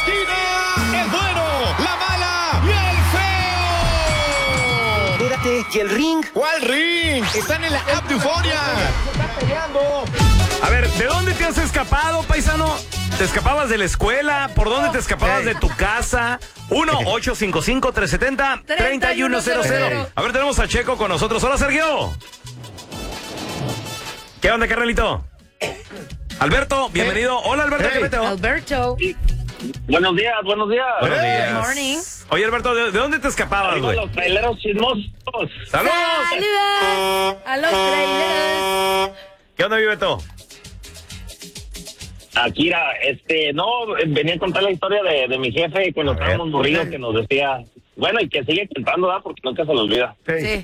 esquina, el bueno, la mala y el feo. Espérate, ¿y el ring? ¿Cuál ring? Están en la app de Euforia. Se está peleando. A ver, ¿de dónde te has escapado, paisano? ¿Te escapabas de la escuela? ¿Por dónde te escapabas de tu casa? 1-855-370-3100. A ver, tenemos a Checo con nosotros. Hola, Sergio. ¿Qué onda, carnalito? Alberto, bienvenido. Hola, Alberto, ¿qué meteo? Alberto. Buenos días, buenos días. Buenos días. Good morning. Oye, Alberto, ¿de dónde te escapabas, güey? Los traileros chismosos. ¡Saludos! ¡Saludos! A los trailers. ¿Qué onda, mi Beto? Akira, venía a contar la historia de mi jefe cuando estábamos morridos que nos decía, bueno, y que sigue contando, ¿verdad? Porque nunca se lo olvida. Sí.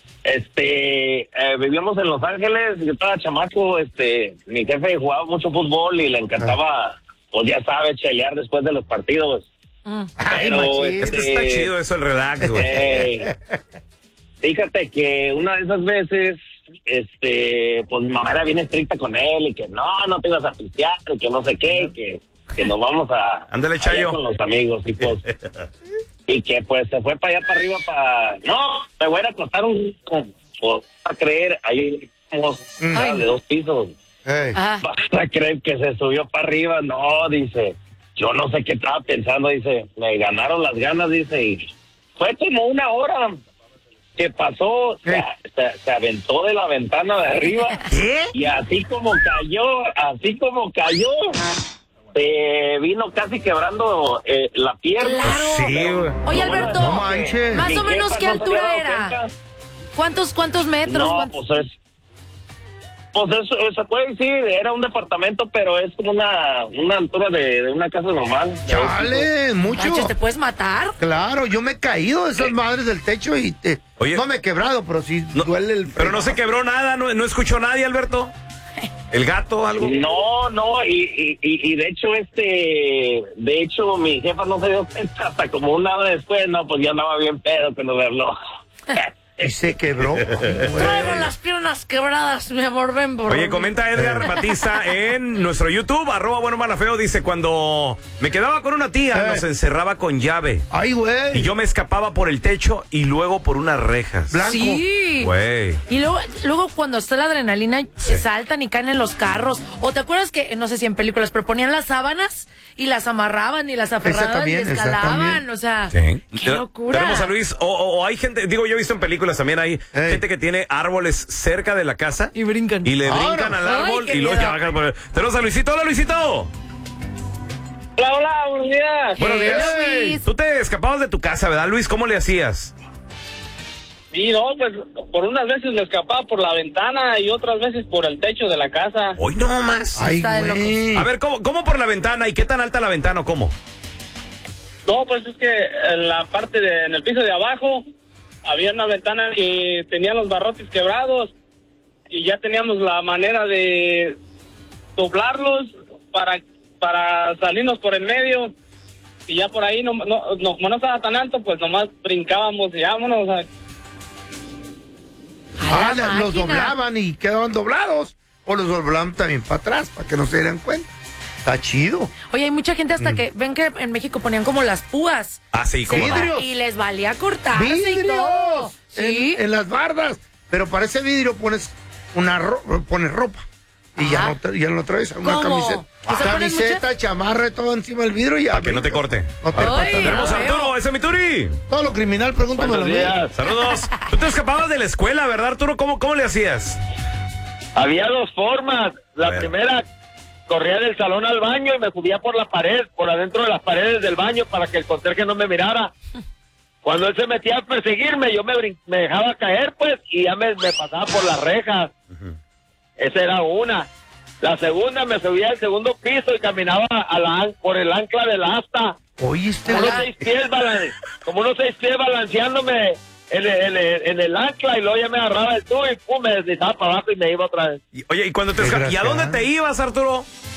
Vivíamos en Los Ángeles, yo estaba chamaco, mi jefe jugaba mucho fútbol y le encantaba, pues ya sabes, chelear después de los partidos. Pero, Es que está chido eso, el relax, güey. Fíjate que una de esas veces, pues mi mamá era bien estricta con él y que no te ibas a pistear y que no sé qué, que nos vamos a... Ándale, Chayo. Con los amigos y pues... Y que pues se fue para allá para arriba no, me voy a ir a acostar vas a creer, ahí somos de 2 pisos. Ajá. Vas a creer que se subió para arriba, no, dice, yo no sé qué estaba pensando, dice, me ganaron las ganas, dice, y fue como 1 hora que pasó, se aventó de la ventana de arriba, y así como cayó, se vino casi quebrando la pierna. Claro. Sí, güey. Oye, Alberto, No manches. más o menos, ¿qué altura era? ¿Cuántos metros? No, ¿Cuántos? pues eso puede sí, era un departamento, pero es como una altura de una casa normal. Chale, mucho. Manches, ¿te puedes matar? Claro, yo me he caído de esas madres del techo y Oye. no me he quebrado, pero sí duele el... Pero no se quebró nada, no escuchó nadie, Alberto. ¿El gato, algo? No, y de hecho mi jefa no se dio cuenta hasta como 1 hora después, no, pues ya andaba bien pedo con el reloj. Y se quebró. Traigo las piernas quebradas, mi amor, ven por Oye, mí. comenta Edgar Batista en nuestro YouTube, @buenomalafeo, dice, cuando me quedaba con una tía, nos encerraba con llave. Ay, güey. Y yo me escapaba por el techo y luego por unas rejas. Blanco. Sí. Güey. Y luego cuando está la adrenalina, se saltan y caen en los carros. O te acuerdas que, no sé si en películas, pero ponían las sábanas y las amarraban y las aferraban también, y esa escalaban. también. O sea, Sí. qué locura. Tenemos a Luis, o hay gente, digo, yo he visto en películas también, hay gente que tiene árboles cerca de la casa. Y brincan. Y le Ah, brincan no. al Ay, árbol qué y luego miedo. ya bajan por el... Tenemos a Luisito. Hola, Luisito. Hola, buenos días. Buenos días. Hello, Luis. Tú te escapabas de tu casa, ¿verdad, Luis? ¿Cómo le hacías? Y no, pues por unas veces me escapaba por la ventana y otras veces por el techo de la casa. Hoy no más. Ay, Está de güey. A ver, ¿cómo por la ventana? ¿Y qué tan alta la ventana o cómo? No, pues es que en la parte en el piso de abajo había una ventana que tenía los barrotes quebrados y ya teníamos la manera de doblarlos para salirnos por el medio y ya por ahí como no estaba tan alto, pues nomás brincábamos y vámonos. A la Los máquina. doblaban y quedaban doblados. O los doblaban también para atrás, para que no se dieran cuenta. Está chido. Oye, hay mucha gente hasta que ven que en México ponían como las púas. Ah, sí, ¿cómo? Vidrios. Y les valía cortarse y todo. ¡Vidrios! Sí. En las bardas. Pero para ese vidrio pones pones ropa. Y ya no atravesa. Una ¿Cómo? camiseta. ¿Que se ponen Camiseta, chamarra, todo encima del vidrio y ya. Para que no te corte. No te Ay, corta. Tenemos a no Arturo, veo. ese es mi Turi. Todo lo criminal, pregúntamelo a mí. Saludos. Tú te escapabas de la escuela, ¿verdad, Arturo? ¿Cómo le hacías? Había 2 formas. A La ver. primera, corría del salón al baño y me subía por la pared, por adentro de las paredes del baño para que el conserje no me mirara. Cuando él se metía a perseguirme, yo me dejaba caer, pues, y ya me pasaba por las rejas. Esa era una. La segunda, me subía al segundo piso y caminaba por el ancla del asta. Oye, Como unos 6 pies balanceándome en el ancla y luego ya me agarraba el tubo y pum, me deslizaba para abajo y me iba otra vez. Oye, ¿y cuando te escapabas? ¿Y a dónde te ibas, Arturo?